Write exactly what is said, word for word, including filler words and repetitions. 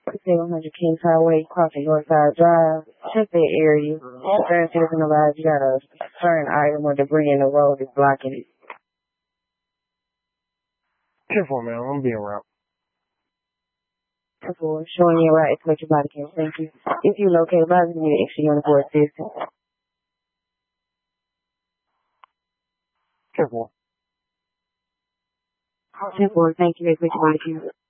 Say one hundred Kings Highway, crossing Northside Drive. Check that area. Certain citizen alive, you got a certain item or debris in the road is blocking it. ten four, man. I'm being around. ten four, showing you right, expect your body cam. Thank you. If you locate, advise me to need extra unit for assistance. ten four. ten four, thank you, expect your body cam.